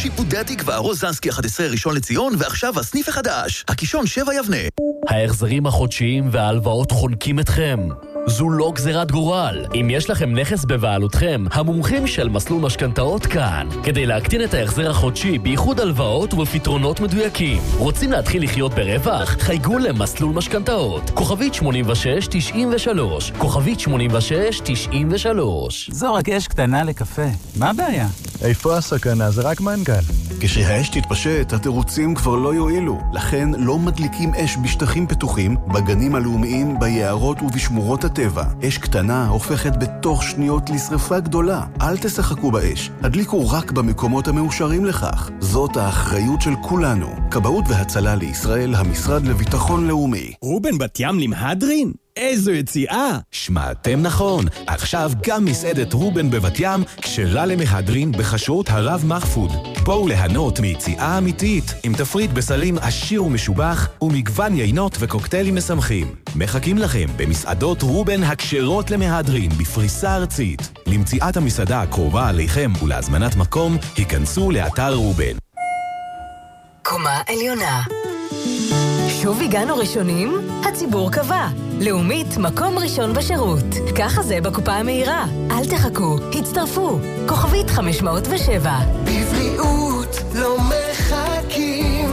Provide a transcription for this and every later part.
שיפודי התקווה, רוזנסקי 11 ראשון לציון, ועכשיו הסניף החדש, הקישון 7 יבנה. ההחזרים החודשיים וההלוואות חונקים אתכם. זו לא גזירת גורל. אם יש לכם נכס בבעלותכם, המומחים של מסלול משכנתאות כאן. כדי להקטין את ההחזר החודשי בייחוד הלוואות ובפתרונות מדויקים. רוצים להתחיל לחיות ברווח? חייגו למסלול משכנתאות. כוכבית 8693. כוכבית 8693. זו רק אש קטנה לקפה. מה הבעיה? איפה הסכנה? זה רק מנגל. כשהאש תתפשט, התירוצים כבר לא יועילו. לכן לא מדליקים אש בשטחים פתוחים, בגנים הלאומיים, ביערות ובשמורות הטבע. אש קטנה הופכת בתוך שניות לשרפה גדולה. אל תשחקו באש. הדליקו רק במקומות המאושרים לכך. זאת האחריות של כולנו. כבאות והצלה לישראל, המשרד לביטחון לאומי. רובן בת ים למהדרין? איזו יציאה! שמעתם נכון, עכשיו גם מסעדת רובן בבת ים כשרה למהדרין בחשרות הרב מחפוד. בואו ליהנות מיציאה אמיתית עם תפריט בסלים עשיר ומשובח ומגוון יינות וקוקטיילים משמחים. מחכים לכם במסעדות רובן הכשרות למהדרין בפריסה ארצית. למציאת המסעדה הקרובה עליכם ולהזמנת מקום, היכנסו לאתר רובן. קומה עליונה. שוב הגענו ראשונים? הציבור קבע. לאומית, מקום ראשון בשירות. ככה זה בקופה המהירה. אל תחכו, הצטרפו. כוכבית 507. בבריאות לא מחכים.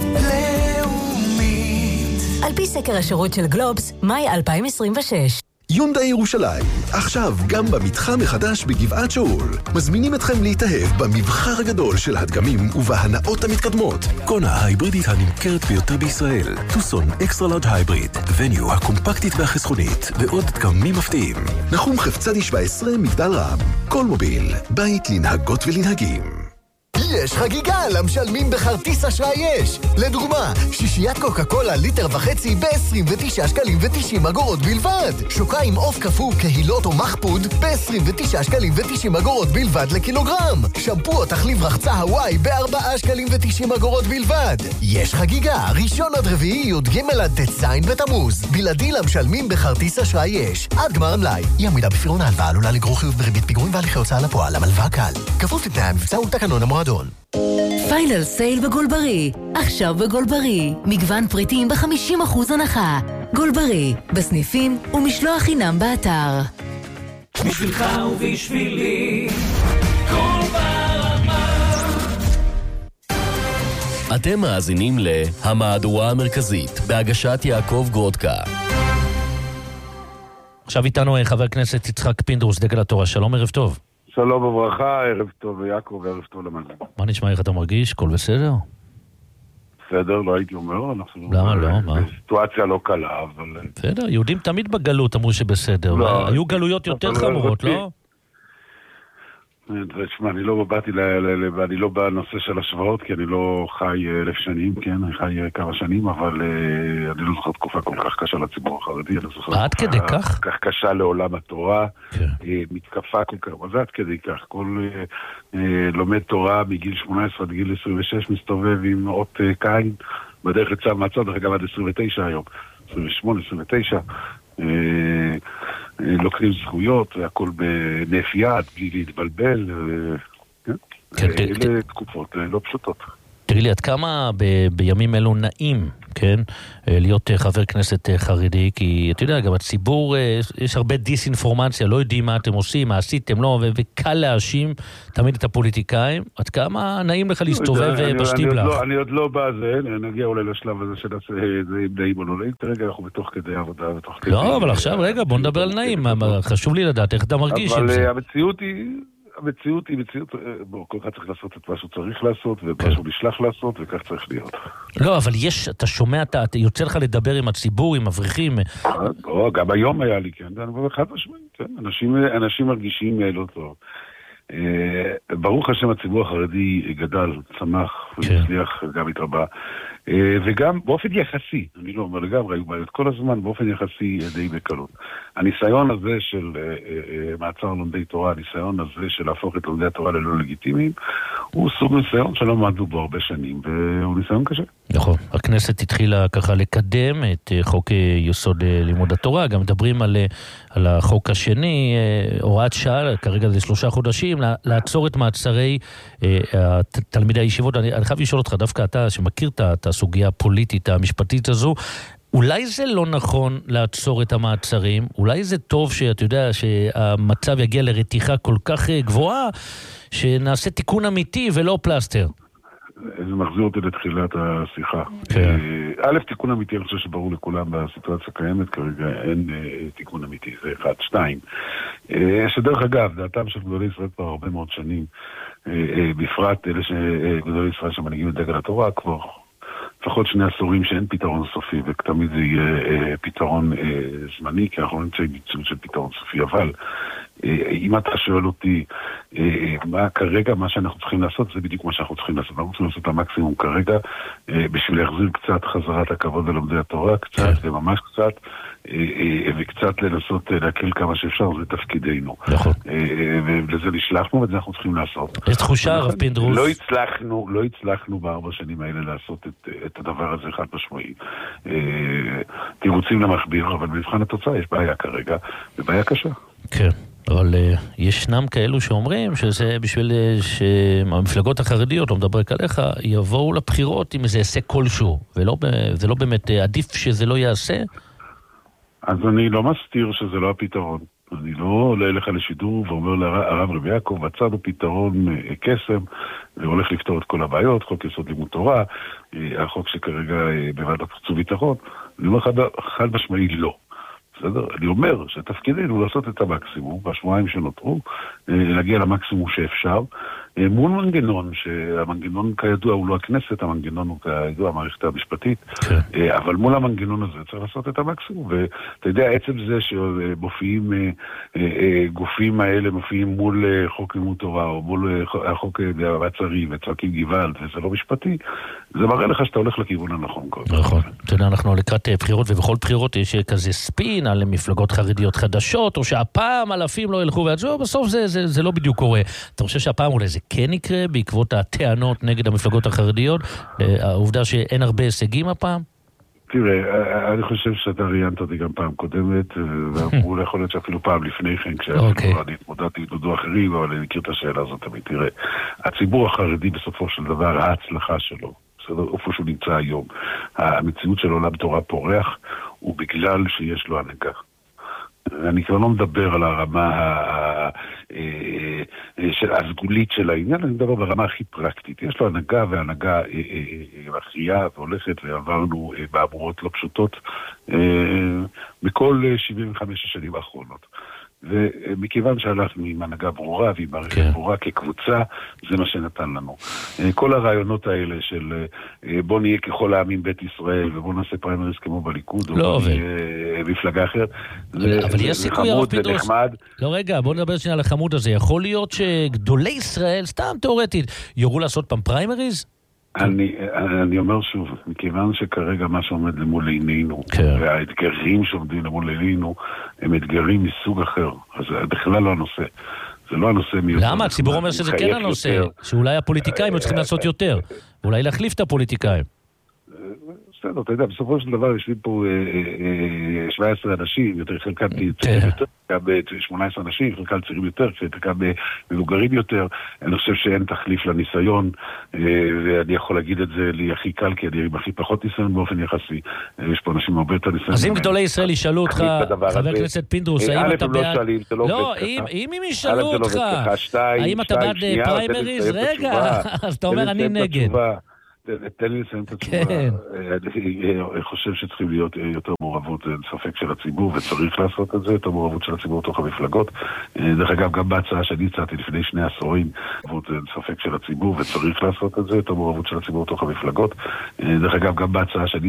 לאומית. על פי סקר השירות של גלובס, מאי 2026. יונדאי ירושלים, עכשיו גם במתחם החדש בגבעת שאול. מזמינים אתכם להתאהב במבחר הגדול של הדגמים ובהנאות המתקדמות. קונה ההיברידית הנמכרת ביותר בישראל, טוסון אקסטרה לארג' הייבריד, וניו הקומפקטית והחסכונית, ועוד דגמים מפתיעים. נחום חפצדי 17, מגדל רם. כל מוביל, בית לנהגות ולנהגים. יש חגיגה למשלמים בכרטיס אשראי יש. לדוגמה, שישיית קוקה קולה ליטר וחצי ב-29 שקלים ו90 אגורות בלבד. שוקיים עוף קפוא, קהילות או מחפוד ב-29 שקלים ו90 אגורות בלבד לקילוגרם. שמפו או תחליף רחצה הוואי ב4 שקלים ו90 אגורות בלבד. יש חגיגה, ראשון עד רביעי י"ג עד ט"ז בתמוז. בלעדי למשלמים בכרטיס אשראי יש. עד גמר המלאי. אי עמידה בפירעון ההלוואה עלולה לגרור חיוב בריבית פיגורים והליכי הוצאה לפועל. המלווה קל. כפוף לתנאי המבצע ולתקנון המועדון. פיינל סייל בגולברי. עכשיו בגולברי. מגוון פריטים ב-50% הנחה. גולברי. בסניפים ומשלוח חינם באתר. בשבילך ובשבילי. כל ברמה. אתם מאזינים להמהדורה המרכזית בהגשת יעקב גרודקה. עכשיו איתנו חבר הכנסת יצחק פינדרוס, דגל התורה. שלום, ערב טוב. שלום וברכה, ערב טוב יעקב וערב טוב למאזין. מה נשמע, איך אתה מרגיש? הכל בסדר? בסדר, לא הייתי אומר. למה לא? מה? סיטואציה לא קלה, אבל... בסדר, יהודים תמיד בגלות אמרו שבסדר. היו גלויות יותר חמורות, לא? תשמע, אני לא בנושא של השוואות, כי אני לא חי 1,000 שנים, כן, אני חי כמה שנים, אבל אני לא זוכר תקופה כל כך קשה לציבור החרדי, אני זוכר עד כדי כך? כך קשה לעולם התורה, מתקפה כל כך, מה זה עד כדי כך? כל לומד תורה מגיל 18 עד גיל 26 מסתובב עם אות קין, בדרך לצו מהצד, דרך אגב עד 29 היום, 28, 29, לוקחים זכויות, הכל בנף יד, בלי להתבלבל, אלה תקופות לא פשוטות. תראי לי, עד כמה בימים אלו נעים, כן, להיות חבר כנסת חרדי, כי אתה יודע, גם הציבור, יש הרבה דיסאינפורמציה, לא יודעים מה אתם עושים, מה עשיתם, לא, וקל להאשים תמיד את הפוליטיקאים. עד כמה נעים לך להסתובב בשטיבלח? אני עוד לא בא זה, נגיע אולי לשלב הזה שנעשה זה עם נעים או לא נעים, כרגע אנחנו בתוך כדי עבודה ותוך כדי... לא, אבל עכשיו, רגע, בוא נדבר על נעים, חשוב לי לדעת איך אתה מרגיש עם זה. אבל המציאות היא מציאות, כל אחד צריך לעשות את מה שהוא צריך לעשות, ומה שהוא נשלח לעשות, וכך צריך להיות. לא, אבל יש, אתה שומע, אתה יוצא לך לדבר עם הציבור, עם מבריחים. גם היום היה לי, כן, חד משמעית, כן, אנשים מרגישים לא טוב. ברוך השם הציבור החרדי גדל, צמח, והצליח, גם התרבה, וגם באופן יחסי, אני לא אומר לגמרי, היו בעיות כל הזמן, באופן יחסי די בקלות. הניסיון הזה של מעצר לומדי תורה, הניסיון הזה של להפוך את לומדי התורה ללא לגיטימיים, הוא סוג ניסיון שלא עמדנו בו הרבה שנים, והוא ניסיון קשה. נכון, הכנסת התחילה ככה לקדם את חוק יסוד לימוד התורה, גם מדברים על החוק השני, הוראת שעה, כרגע זה 3 חודשים, שרים לעצור את מעצרי תלמידי הישיבות. אני חייב לשאול אותך, דווקא אתה שמכיר את הסוגיה הפוליטית, המשפטית הזו, אולי זה לא נכון לעצור את המעצרים? אולי זה טוב שאתה יודע שהמצב יגיע לרתיחה כל כך גבוהה, שנעשה תיקון אמיתי ולא פלסטר? זה מחזיר אותי לתחילת השיחה. א', תיקון אמיתי, אני חושב שברור לכולם בסיטואציה הקיימת, כרגע אין תיקון אמיתי, זה 1, 2. שדרך אגב, דעתם של גדולי ישראל כבר הרבה מאוד שנים, בפרט אלה שגדולי ישראל שמנהיגים את דגל התורה, כבר לפחות 2 עשורים שאין פתרון סופי, ותמיד זה יהיה פתרון זמני, כי אנחנו נמצאים בעיצום של פתרון סופי, אבל אם אתה שואל אותי מה כרגע, מה שאנחנו צריכים לעשות, זה בדיוק מה שאנחנו צריכים לעשות. אנחנו צריכים לעשות את המקסימום כרגע, בשביל להחזיר קצת חזרת הכבוד ללומדי התורה, קצת, וממש קצת, וקצת לנסות להקל כמה שאפשר, זה תפקידנו. נכון. ולזה נשלחנו, ואת זה אנחנו צריכים לעשות. יש תחושה, הרב פינדרוס. לא הצלחנו ב4 שנים האלה לעשות את הדבר הזה חד משמעי. תירוצים למכביר, אבל במבחן התוצאה יש בעיה כרגע, ובעיה קשה. כן. אבל ישנם כאלו שאומרים שזה בשביל שהמפלגות החרדיות, לא מדבר עליך, יבואו לבחירות עם איזה הישג כלשהו, וזה לא באמת עדיף שזה לא יעשה? אז אני לא מסתיר שזה לא הפתרון. אני לא עולה לך לשידור ואומר לרב רבי יעקב, מצאנו פתרון קסם, והולך לפתור את כל הבעיות, חוק יסוד לימוד תורה, החוק שכרגע בוועדת חוץ וביטחון. אני אומר חד משמעי לא. בסדר? אני אומר שתפקידנו לעשות את המקסימום, בשבועיים שנותרו, להגיע למקסימום שאפשר, מול מנגנון, שהמנגנון כידוע הוא לא הכנסת, המנגנון הוא כידוע המערכת המשפטית, אבל מול המנגנון הזה צריך לעשות את המקסימום, ואתה יודע, עצם זה שמופיעים, גופים האלה מופיעים מול חוק לימוד תורה, או מול החוק מעצרים, וצועקים גוואלד, וזה לא משפטי, זה מראה לך שאתה הולך לכיוון הנכון. נכון. אתה יודע, אנחנו לקראת בחירות, ובכל בחירות יש כזה ספין על מפלגות חרדיות חדשות, או שהפעם אלפים לא ילכו ועצו, בסוף זה לא בדיוק קורה. אתה חושב שהפעם אולי זה כן יקרה בעקבות הטענות נגד המפלגות החרדיות, העובדה שאין הרבה הישגים הפעם? תראה, אני חושב שאתה ראיינת אותי גם פעם קודמת, ואולי יכול להיות שאפילו פעם לפני כן, כשאני התמודדתי עם דודו אחרים, אבל אני מכיר את השאלה הזאת תמיד. תראה, הציבור החרדי בסופו של דבר, ההצלחה שלו, איפה שהוא נמצא היום, המציאות של עולם תורה פורח, הוא בגלל שיש לו הנהגה. אני כבר לא מדבר על הרמה הסגולית של העניין, אני מדבר ברמה הכי פרקטית. יש לו הנהגה, והנהגה מכריעה והולכת, ועברנו בעבורות לא פשוטות בכל 75 השנים האחרונות. ומכיוון שהלכנו עם הנהגה ברורה ועם מערכת ברורה כקבוצה, זה מה שנתן לנו. כל הרעיונות האלה של בוא נהיה ככל העמים בית ישראל ובוא נעשה פריימריז כמו בליכוד או בוא נהיה מפלגה אחרת, זה חמוד, זה נחמד. לא רגע, בוא נדבר שנייה על החמוד הזה. יכול להיות שגדולי ישראל, סתם תיאורטית, יורו לעשות פעם פריימריז? אני אומר שוב, מכיוון שכרגע מה שעומד למול עינינו, והאתגרים שעומדים למול עינינו, הם אתגרים מסוג אחר. אז זה בכלל לא הנושא. זה לא הנושא מיותר. למה? הציבור אומר שזה כן הנושא. שאולי הפוליטיקאים היו צריכים לעשות יותר. אולי להחליף את הפוליטיקאים. בסדר, אתה יודע, בסופו של דבר יושבים פה 17 אנשים, יותר חלקם צעירים יותר, חלקם 18 אנשים, חלקם צעירים יותר, חלקם מבוגרים יותר. אני חושב שאין תחליף לניסיון, ואני יכול להגיד את זה לי הכי קל, כי אני עם הכי פחות ניסיון באופן יחסי. יש פה אנשים הרבה יותר ניסיון. אז אם גדולי ישראל ישאלו אותך, חבר הכנסת פינדרוס, האם אתה בעד... לא, אם הם ישאלו אותך, האם אתה בעד פריימריז? רגע, אז אתה אומר אני נגד. תן לי לסיים את התשובה. אני חושב שצריכים להיות יותר מעורבות, אין ספק של הציבור, וצריך לעשות את זה, יותר מעורבות של הציבור בתוך המפלגות. דרך אגב, גם בהצעה שאני הצעתי לפני 2 עשורים, אין ספק של הציבור, וצריך לעשות את זה, יותר מעורבות של הציבור בתוך המפלגות. דרך אגב, גם בהצעה שאני